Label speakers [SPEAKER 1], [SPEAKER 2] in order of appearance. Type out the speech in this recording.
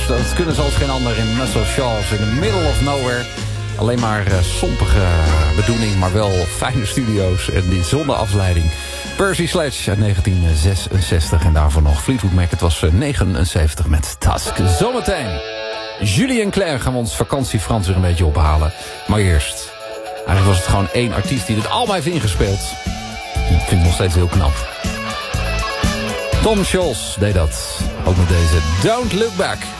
[SPEAKER 1] Dat kunnen ze als geen ander in Muscle Shoals in the middle of nowhere. Alleen maar sompige bedoeling, maar wel fijne studio's. En die zonder afleiding. Percy Sledge uit 1966 en daarvoor nog Fleetwood Mac. Het was 79 met Tusk. Zometeen Julie en Claire gaan we ons vakantie Frans weer een beetje ophalen. Maar eerst, eigenlijk was het gewoon één artiest die dit allemaal heeft ingespeeld. Ik vind het nog steeds heel knap. Tom Scholz deed dat. Ook met deze Don't Look Back.